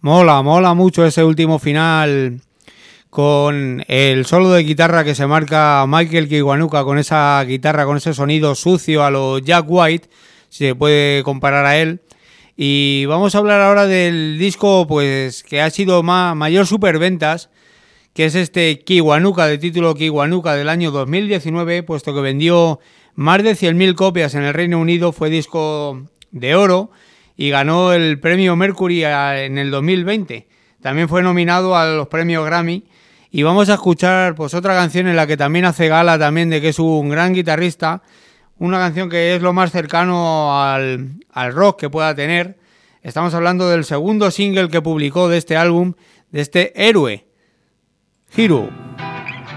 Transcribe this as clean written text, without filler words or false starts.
Mola mucho ese último final con el solo de guitarra que se marca Michael Kiwanuka, con esa guitarra, con ese sonido sucio a lo Jack White, si se puede comparar a él. Y vamos a hablar ahora del disco pues que ha sido mayor superventas, que es este Kiwanuka, de título Kiwanuka, del año 2019, puesto que vendió más de 100.000 copias en el Reino Unido, fue disco de oro y ganó el premio Mercury en el 2020. También fue nominado a los premios Grammy. Y vamos a escuchar pues otra canción en la que también hace gala también de que es un gran guitarrista, una canción que es lo más cercano al rock que pueda tener. Estamos hablando del segundo single que publicó de este álbum, de este Héroe, Hero.